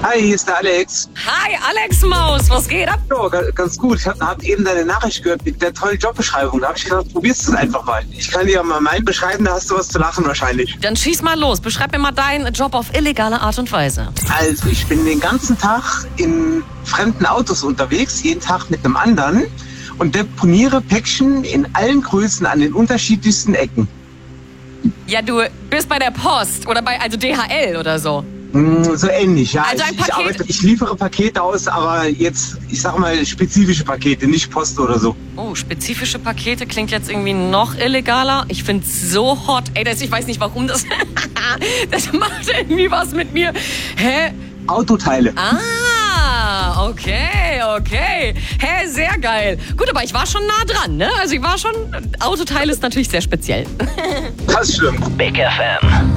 Hi, hier ist der Alex. Hi, Alex Maus, was geht ab? Ja, ganz gut. Ich hab eben deine Nachricht gehört mit der tollen Jobbeschreibung. Da habe ich gedacht, probierst du es einfach mal. Ich kann dir ja mal meinen beschreiben, da hast du was zu lachen wahrscheinlich. Dann schieß mal los. Beschreib mir mal deinen Job auf illegale Art und Weise. Also, ich bin den ganzen Tag in fremden Autos unterwegs, jeden Tag mit einem anderen und deponiere Päckchen in allen Größen an den unterschiedlichsten Ecken. Ja, du bist bei der Post oder bei DHL oder so. So ähnlich, ja. Also ein Paket- Ich liefere Pakete aus, aber jetzt, ich sag mal, spezifische Pakete, nicht Post oder so. Oh, spezifische Pakete klingt jetzt irgendwie noch illegaler. Ich find's so hot. Ey, ich weiß nicht, warum das... das macht irgendwie was mit mir. Hä? Autoteile. Ah, okay. Hä, sehr geil. Gut, aber ich war schon nah dran, ne? Also Autoteil ist natürlich sehr speziell. Das stimmt. Big FM.